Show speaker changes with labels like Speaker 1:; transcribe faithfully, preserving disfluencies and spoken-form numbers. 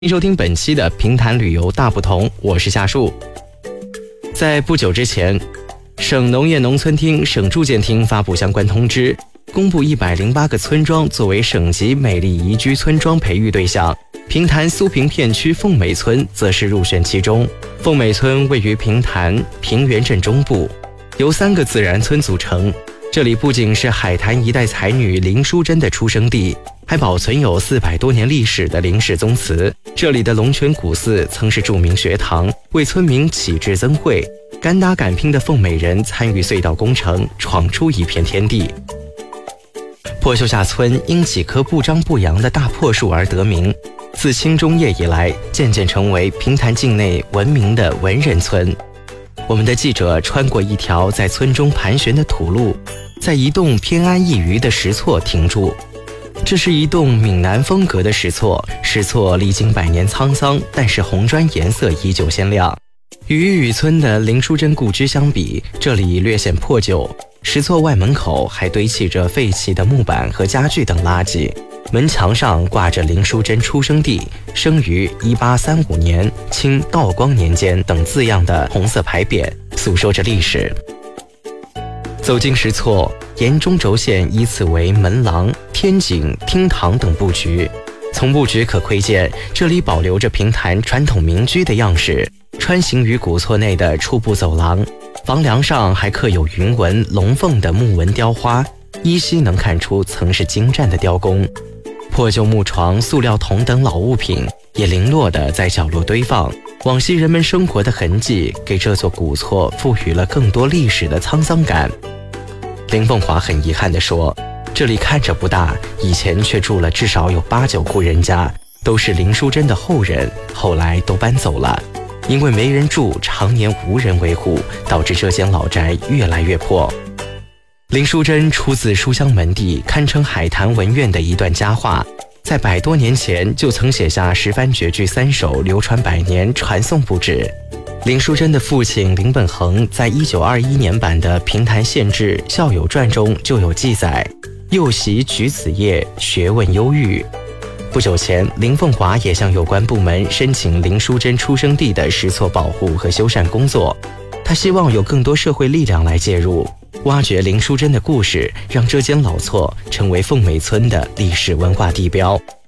Speaker 1: 欢迎收听本期的平潭旅游大不同，我是夏树。在不久之前，省农业农村厅、省住建厅发布相关通知，公布一百零八个村庄作为省级美丽宜居村庄培育对象，平潭苏平片区凤美村则是入选其中。凤美村位于平潭平原镇中部，由三个自然村组成。这里不仅是海坛一代才女林淑珍的出生地，还保存有四百多年历史的林氏宗祠。这里的龙泉古寺曾是著名学堂，为村民启智增慧。敢打敢拼的凤美人参与隧道工程，闯出一片天地。破绣下村因几棵不张不扬的大破树而得名，自清中叶以来，渐渐成为平潭境内闻名的文人村。我们的记者穿过一条在村中盘旋的土路，在一栋偏安一隅的石厝停住。这是一栋闽南风格的石厝，石厝历经百年沧桑，但是红砖颜色依旧鲜亮。与玉宇村的林淑珍故居相比，这里略显破旧。石厝外门口还堆砌着废弃的木板和家具等垃圾，门墙上挂着林淑珍出生地、生于一八三五年、清道光年间等字样的红色牌匾，诉说着历史。走进石厝，沿中轴线依次为门廊、天井、厅堂等布局。从布局可窥见，这里保留着平潭传统民居的样式。穿行于古厝内的初步走廊，房梁上还刻有云纹、龙凤的木纹雕花，依稀能看出曾是精湛的雕工。破旧木床、塑料桶等老物品也零落地在角落堆放，往昔人们生活的痕迹给这座古厝赋予了更多历史的沧桑感。林凤华很遗憾地说，这里看着不大，以前却住了至少有八九户人家，都是林淑珍的后人，后来都搬走了。因为没人住，常年无人维护，导致这间老宅越来越破。林淑珍出自书香门第，堪称海坛文苑的一段佳话。在百多年前就曾写下十番绝句三首，流传百年，传颂不止。林淑珍的父亲林本衡在一九二一年版的《平潭县志校友传》中就有记载：幼习举子业，学问优育。不久前，林凤华也向有关部门申请林淑珍出生地的石厝保护和修缮工作。他希望有更多社会力量来介入，挖掘林淑珍的故事，让这间老厝成为凤美村的历史文化地标。